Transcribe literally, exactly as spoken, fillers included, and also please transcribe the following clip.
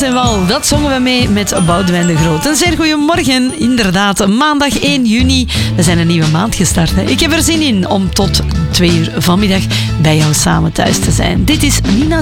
En wel, dat zongen we mee met Boudewijn de Groot. Een zeer goeiemorgen, inderdaad, maandag één juni. We zijn een nieuwe maand gestart. Hè. Ik heb er zin in om tot twee uur vanmiddag bij jou samen thuis te zijn. Dit is Nina